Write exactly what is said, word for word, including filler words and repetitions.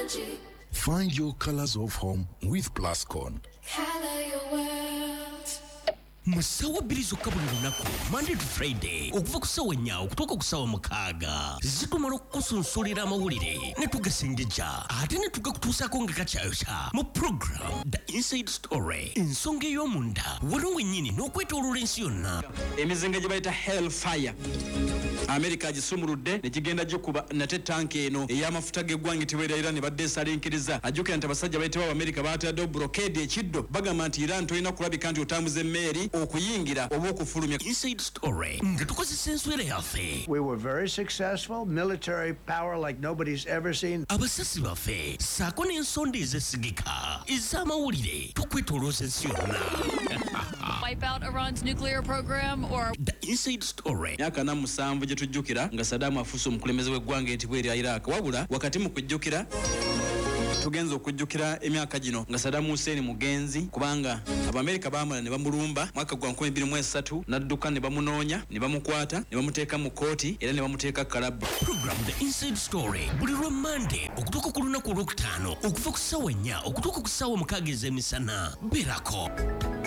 Find your colors of home with Plascon. Color your world. Musawa bilizo kabuli lunaku Monday to Friday okuva kusawa nya okutoka kusawa mukaga zitumala okusunsulira amawulire ne tugasengejja ate ne tugakutuusako nga kakyayosha mu program The Inside Story ensonga ey'omunda waliwo wennyini n'okwetooloola ensi yonna emizinga gye bayita Hellfire America agisumuludde ne kigenda gikuba nate tanki eno ey'amafuta g'eggwanga etibera Iran ne badde esalinkiriza ajjukira nti abasajja bayitibwa America baataddewo blockade ekiddo bagamba nti Iran tolina kulabika nti otambuza emmeeri okuyingira oba okufulumya. Inside Story nga tukozesa enswera yaffe. We were very successful, military power like nobody's ever seen. Abasasi baffe saako n'ensonda ezesigika ez'amawulire tukwetolooza ensi yonna. Wipe out Iran's nuclear program or The Inside Story. Myaka na musanvu gye tujjukira nga Saddam afuuse omukulembeze w'eggwanga etibwa erya Iraq wabula wakati mu kujjukira tugenza okujjukira emyaka gino nga Saddam Hussein mugenzi kubanga Abamerika baamala ne bamulumba mwaka gwa nkumi bbiri mu esatu n'adduka ne bamunoonya ne bamukwata ne bamuteeka mu kooti era ne bamuteeka kalabu. Program The Inside Story buli lwa Monday okutuuka ku lunaku olwokutaano okuva ku ssaawa nnya okutuuka ku ssaawa mukaaga ez'emisana. Berako.